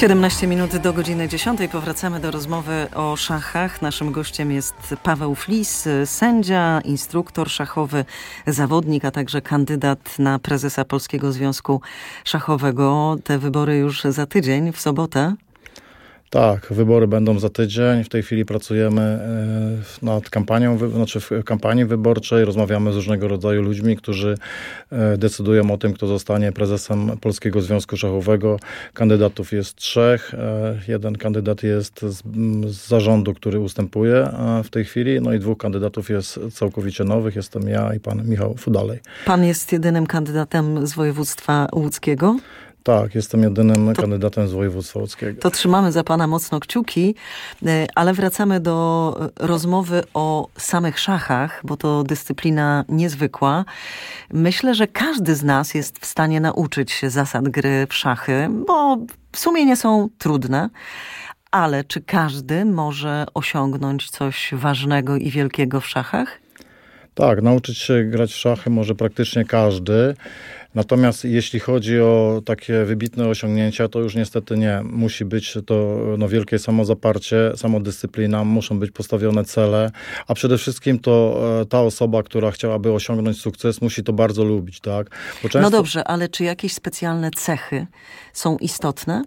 17 minut do godziny 10. Powracamy do rozmowy o szachach. Naszym gościem jest Paweł Flis, sędzia, instruktor szachowy, zawodnik, a także kandydat na prezesa Polskiego Związku Szachowego. Te wybory już za tydzień, w sobotę. Tak, wybory będą za tydzień. W tej chwili pracujemy nad kampanią, w kampanii wyborczej. Rozmawiamy z różnego rodzaju ludźmi, którzy decydują o tym, kto zostanie prezesem Polskiego Związku Szachowego. Kandydatów jest 3. Jeden kandydat jest z zarządu, który ustępuje w tej chwili. No i 2 kandydatów jest całkowicie nowych. Jestem ja i pan Michał Fudalej. Pan jest jedynym kandydatem z województwa łódzkiego? Tak, jestem jedynym kandydatem z województwa łódzkiego. To trzymamy za pana mocno kciuki, ale wracamy do rozmowy o samych szachach, bo to dyscyplina niezwykła. Myślę, że każdy z nas jest w stanie nauczyć się zasad gry w szachy, bo w sumie nie są trudne. Ale czy każdy może osiągnąć coś ważnego i wielkiego w szachach? Tak, nauczyć się grać w szachy może praktycznie każdy. Natomiast jeśli chodzi o takie wybitne osiągnięcia, to już niestety nie. Musi być to wielkie samozaparcie, samodyscyplina, muszą być postawione cele, a przede wszystkim to ta osoba, która chciałaby osiągnąć sukces, musi to bardzo lubić, tak? Bo często... No dobrze, ale czy jakieś specjalne cechy są istotne?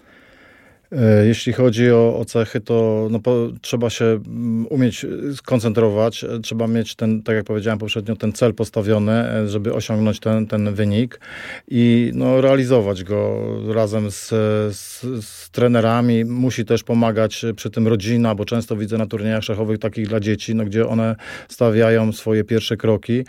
Jeśli chodzi o cechy, to trzeba się umieć skoncentrować, trzeba mieć tak jak powiedziałem poprzednio, ten cel postawiony, żeby osiągnąć ten wynik i realizować go razem z trenerami. Musi też pomagać przy tym rodzina, bo często widzę na turniejach szachowych takich dla dzieci, gdzie one stawiają swoje pierwsze kroki,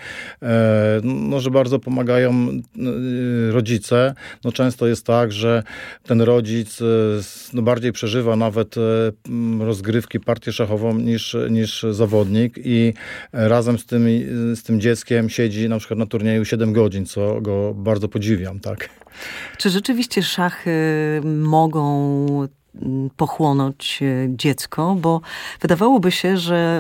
że bardzo pomagają rodzice. Często jest tak, że ten rodzic bardziej przeżywa nawet rozgrywki, partię szachową niż zawodnik i razem z tym dzieckiem siedzi na przykład na turnieju 7 godzin, co go bardzo podziwiam, tak. Czy rzeczywiście szachy mogą pochłonąć dziecko, bo wydawałoby się, że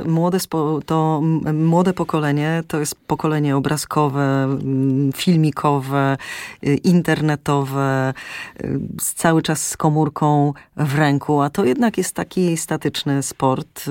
młode pokolenie to jest pokolenie obrazkowe, filmikowe, internetowe, cały czas z komórką w ręku, a to jednak jest taki statyczny sport,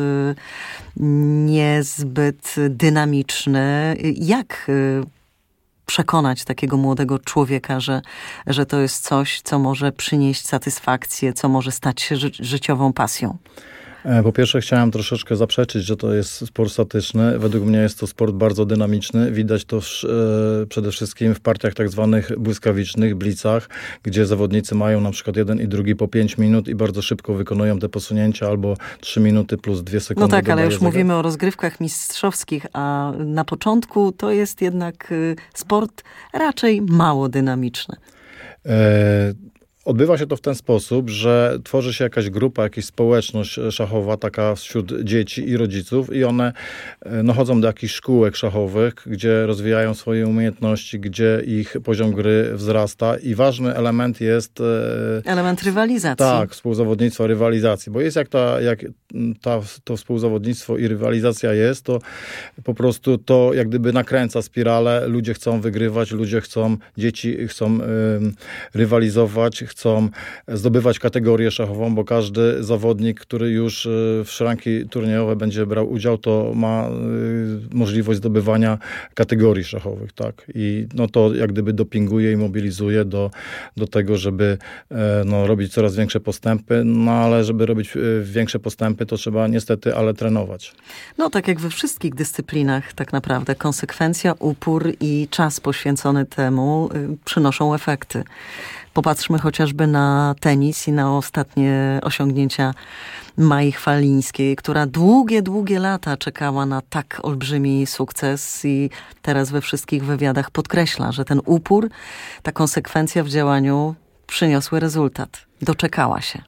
niezbyt dynamiczny. Jak przekonać takiego młodego człowieka, że to jest coś, co może przynieść satysfakcję, co może stać się życiową pasją? Po pierwsze chciałem troszeczkę zaprzeczyć, że to jest sport statyczny. Według mnie jest to sport bardzo dynamiczny. Widać to przede wszystkim w partiach tak zwanych błyskawicznych, blitzach, gdzie zawodnicy mają na przykład jeden i drugi po 5 minut i bardzo szybko wykonują te posunięcia albo 3 minuty plus 2 sekundy. No tak, ale już mówimy o rozgrywkach mistrzowskich, a na początku to jest jednak sport raczej mało dynamiczny. Odbywa się to w ten sposób, że tworzy się jakaś grupa, jakaś społeczność szachowa, taka wśród dzieci i rodziców i one chodzą do jakichś szkółek szachowych, gdzie rozwijają swoje umiejętności, gdzie ich poziom gry wzrasta i ważny element jest... Element rywalizacji. Tak, współzawodnictwa, rywalizacji, bo jest to współzawodnictwo i rywalizacja jest, to po prostu to jak gdyby nakręca spiralę, ludzie chcą wygrywać, dzieci chcą rywalizować, chcą zdobywać kategorię szachową, bo każdy zawodnik, który już w szranki turniejowe będzie brał udział, to ma możliwość zdobywania kategorii szachowych, tak. I to jak gdyby dopinguje i mobilizuje do tego, żeby robić coraz większe postępy, ale żeby robić większe postępy, to trzeba niestety, ale trenować. Tak jak we wszystkich dyscyplinach tak naprawdę konsekwencja, upór i czas poświęcony temu przynoszą efekty. Popatrzmy chociażby na tenis i na ostatnie osiągnięcia Mai Chwalińskiej, która długie lata czekała na tak olbrzymi sukces i teraz we wszystkich wywiadach podkreśla, że ten upór, ta konsekwencja w działaniu przyniosły rezultat. Doczekała się.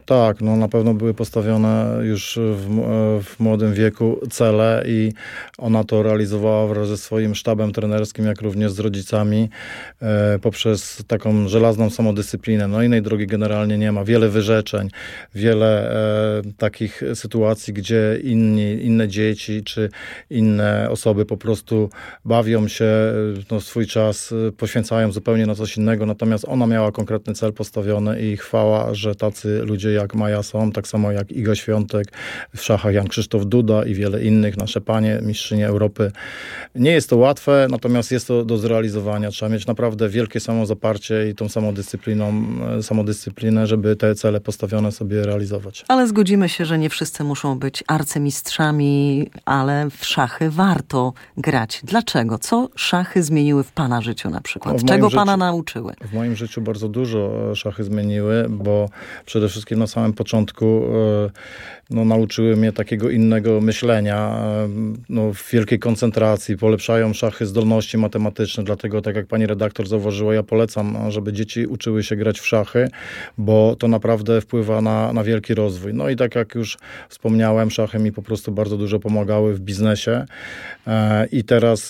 Tak, no na pewno były postawione już w młodym wieku cele i ona to realizowała wraz ze swoim sztabem trenerskim, jak również z rodzicami poprzez taką żelazną samodyscyplinę. No innej drogi generalnie nie ma. Wiele wyrzeczeń, wiele takich sytuacji, gdzie inne dzieci czy inne osoby po prostu bawią się, no, swój czas poświęcają zupełnie na coś innego, natomiast ona miała konkretny cel postawiony i chwała, że tacy ludzie jak Maja są, tak samo jak Iga Świątek, w szachach Jan Krzysztof Duda i wiele innych, nasze panie, mistrzynie Europy. Nie jest to łatwe, natomiast jest to do zrealizowania. Trzeba mieć naprawdę wielkie samozaparcie i tą samodyscyplinę, żeby te cele postawione sobie realizować. Ale zgodzimy się, że nie wszyscy muszą być arcymistrzami, ale w szachy warto grać. Dlaczego? Co szachy zmieniły w pana życiu na przykład? Czego pana nauczyły? W moim życiu bardzo dużo szachy zmieniły, bo przede wszystkim na samym początku nauczyły mnie takiego innego myślenia, w wielkiej koncentracji, polepszają szachy zdolności matematyczne, dlatego tak jak pani redaktor zauważyła, ja polecam, żeby dzieci uczyły się grać w szachy, bo to naprawdę wpływa na wielki rozwój. No i tak jak już wspomniałem, szachy mi po prostu bardzo dużo pomagały w biznesie i teraz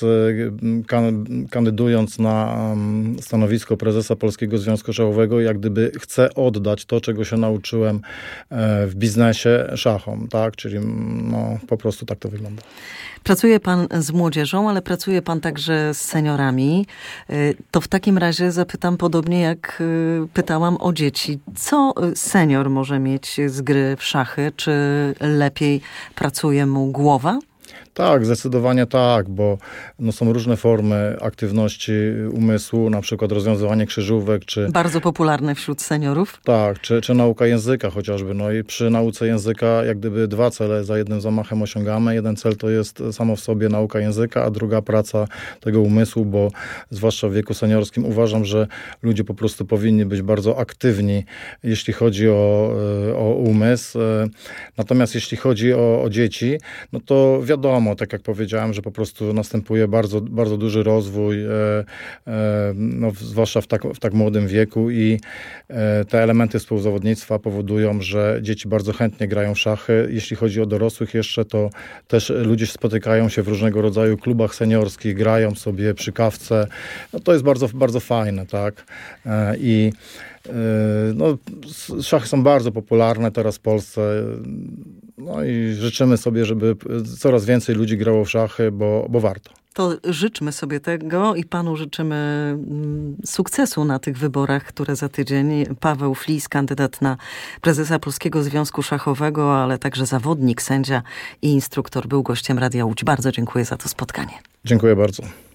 kandydując na stanowisko prezesa Polskiego Związku Szachowego, jak gdyby chcę oddać to, czego się nauczyłem w biznesie szachom, tak? Czyli po prostu tak to wygląda. Pracuje pan z młodzieżą, ale pracuje pan także z seniorami. To w takim razie zapytam podobnie jak pytałam o dzieci. Co senior może mieć z gry w szachy? Czy lepiej pracuje mu głowa? Tak, zdecydowanie tak, bo są różne formy aktywności umysłu, na przykład rozwiązywanie krzyżówek, czy... Bardzo popularne wśród seniorów. Tak, czy nauka języka chociażby. No i przy nauce języka jak gdyby dwa cele za jednym zamachem osiągamy. Jeden cel to jest samo w sobie nauka języka, a druga praca tego umysłu, bo zwłaszcza w wieku seniorskim uważam, że ludzie po prostu powinni być bardzo aktywni, jeśli chodzi o umysł. Natomiast jeśli chodzi o dzieci, no to wiadomo, tak jak powiedziałem, że po prostu następuje bardzo, bardzo duży rozwój, zwłaszcza w tak młodym wieku i te elementy współzawodnictwa powodują, że dzieci bardzo chętnie grają w szachy. Jeśli chodzi o dorosłych jeszcze, to też ludzie spotykają się w różnego rodzaju klubach seniorskich, grają sobie przy kawce. No to jest bardzo, bardzo fajne, tak? Szachy są bardzo popularne teraz w Polsce. No i życzymy sobie, żeby coraz więcej ludzi grało w szachy, bo warto. To życzmy sobie tego i panu życzymy sukcesu na tych wyborach, które za tydzień. Paweł Flis, kandydat na prezesa Polskiego Związku Szachowego, ale także zawodnik, sędzia i instruktor, był gościem Radia Łódź. Bardzo dziękuję za to spotkanie. Dziękuję bardzo.